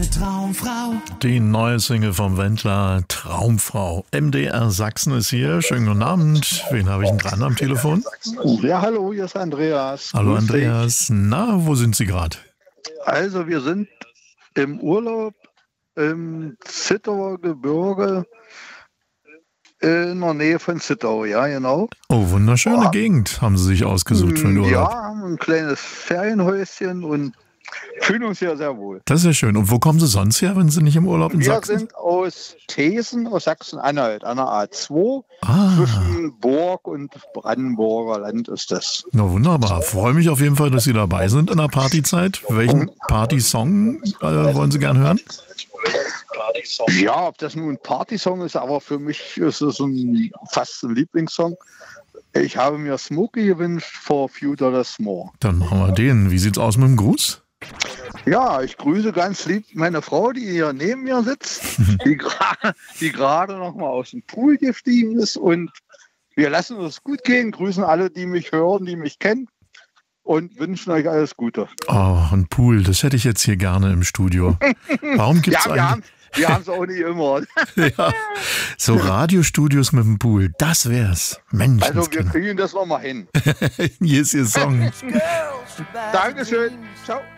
meine Traumfrau. Die neue Single vom Wendler, Traumfrau. MDR Sachsen ist hier. Schönen guten Abend. Wen habe ich denn dran am Telefon? Ja, hallo, hier ist Andreas. Hallo Grüß dich. Andreas. Na, wo sind Sie gerade? Also wir sind im Urlaub im Zittauer Gebirge in der Nähe von Zittau, ja genau. Oh, wunderschöne Gegend haben Sie sich ausgesucht für den Urlaub. Ja, haben ein kleines Ferienhäuschen und fühlen uns hier sehr wohl. Das ist ja schön. Und wo kommen Sie sonst her, wenn Sie nicht im Urlaub in Wir Sachsen? sind aus Thesen, aus Sachsen-Anhalt, an der A2. Ah, Zwischen Burg und Brandenburger Land ist das. na wunderbar. Freue mich auf jeden Fall, dass Sie dabei sind in der Partyzeit. Welchen Partysong wollen Sie gern hören? Ja, ob das nun ein Partysong ist, aber für mich ist es fast ein Lieblingssong. Ich habe mir Smokey gewünscht, For Few Dollars More. Dann machen wir den. Wie sieht's aus mit dem Gruß? Ja, ich grüße ganz lieb meine Frau, die hier neben mir sitzt, die gerade noch mal aus dem Pool gestiegen ist. Und wir lassen es gut gehen, grüßen alle, die mich hören, die mich kennen und wünschen euch alles Gute. Oh, ein Pool, das hätte ich jetzt hier gerne im Studio. Warum gibt's Ja, eigentlich... wir haben es auch nicht immer. Ja, so Radiostudios mit dem Pool, das wär's. Mensch, Also wir kriegen das noch mal hin. hier ist Ihr Song. Dankeschön. Ciao.